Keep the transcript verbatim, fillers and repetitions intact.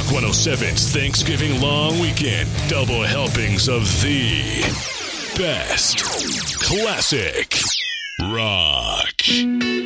one oh seven's Thanksgiving long weekend. Double helpings of the best classic rock.